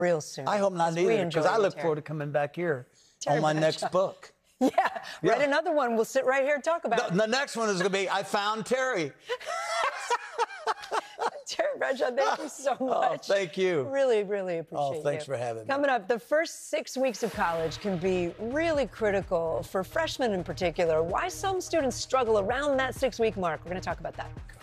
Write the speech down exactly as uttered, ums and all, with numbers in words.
real soon. I hope not either, because I look forward to coming back here Terry on my Bradshaw. next book. Yeah, Yeah. write another one. We'll sit right here and talk about The, it. the next one is going to be, I Found Terry. Terry Bradshaw, thank you so much. Oh, thank you. Really, really appreciate it. Oh, thanks you. for having me. Coming up, the first six weeks of college can be really critical for freshmen in particular. Why some students struggle around that six-week mark. We're going to talk about that.